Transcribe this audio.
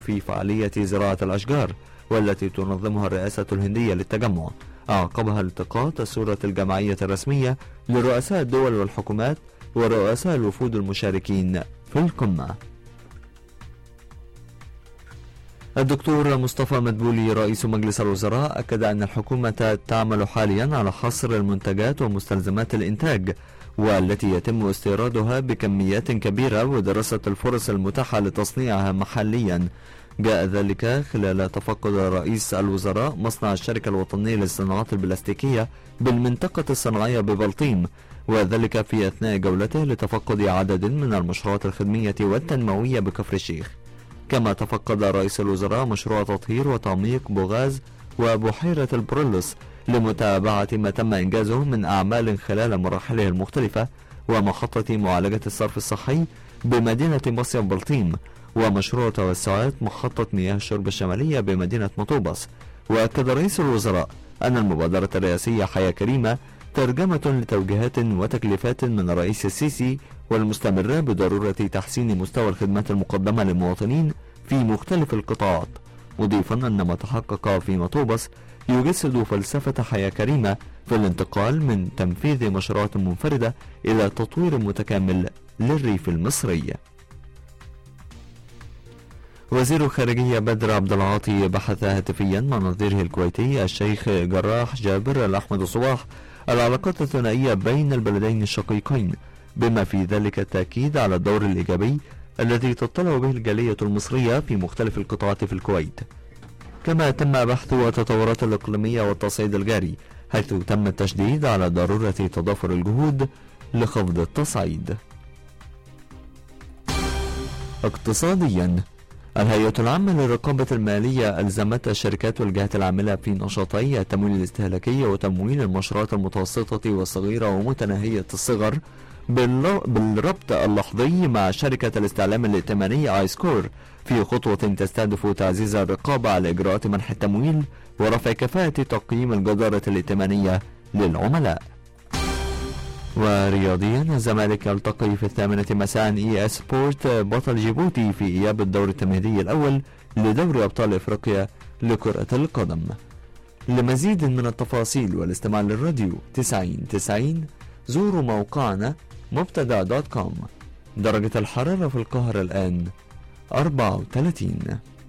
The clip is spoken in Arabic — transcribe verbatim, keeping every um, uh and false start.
في فعالية زراعة الأشجار والتي تنظمها الرئاسة الهندية للتجمع. أعقبها التقاط صورة الجمعية الرسمية لرؤساء الدول والحكومات ورؤساء الوفود المشاركين في القمة. الدكتور مصطفى مدبولي رئيس مجلس الوزراء أكد أن الحكومة تعمل حاليا على حصر المنتجات ومستلزمات الإنتاج والتي يتم استيرادها بكميات كبيرة ودراسة الفرص المتاحة لتصنيعها محليا. جاء ذلك خلال تفقد رئيس الوزراء مصنع الشركة الوطنية للصناعات البلاستيكية بالمنطقة الصناعية ببلطيم، وذلك في أثناء جولته لتفقد عدد من المشروعات الخدمية والتنموية بكفر الشيخ. كما تفقد رئيس الوزراء مشروع تطهير وتعميق بوغاز وبحيرة البرولوس لمتابعة ما تم إنجازه من أعمال خلال مراحله المختلفة، ومحطة معالجة الصرف الصحي بمدينة مصيف بلطيم، ومشروع توسعات محطة مياه الشرب الشمالية بمدينة مطوبس. وأكد رئيس الوزراء أن المبادرة الرئاسية حياة كريمة ترجمة لتوجيهات وتكليفات من الرئيس السيسي والمستمرة بضرورة تحسين مستوى الخدمات المقدمة للمواطنين في مختلف القطاعات، مضيفا أن ما تحقق في مطوبس يجسد فلسفة حياة كريمة في الانتقال من تنفيذ مشروعات منفردة إلى تطوير متكامل للريف المصري. وزير الخارجية بدر عبد العاطي بحث هاتفيا مع نظيره الكويتي الشيخ جراح جابر الأحمد صباح العلاقات الثنائية بين البلدين الشقيقين، بما في ذلك التأكيد على الدور الإيجابي الذي تطلع به الجالية المصرية في مختلف القطاعات في الكويت. كما تم بحث التطورات الإقليمية والتصعيد الجاري، حيث تم التشديد على ضرورة تضافر الجهود لخفض التصعيد. اقتصاديا، الهيئة العامة للرقابة المالية ألزمت الشركات والجهات العاملة في نشاطي التمويل الاستهلاكي وتمويل المشروعات المتوسطة والصغيرة ومتناهية الصغر بالربط اللحظي مع شركة الاستعلام الائتماني آي سكور في خطوة تستهدف تعزيز الرقابة على إجراءات منح التمويل ورفع كفاءة تقييم الجدارة الائتمانية للعملاء. ورياضيا، الزمالك يلتقي في الثامنة مساء اي اس سبورت بطل جيبوتي في إياب الدور التمهيدي الأول لدوري أبطال إفريقيا لكرة القدم. لمزيد من التفاصيل والاستماع للراديو تسعين تسعين زوروا موقعنا مبتدأ دوت كوم. درجة الحرارة في القاهرة الآن أربعة وثلاثين.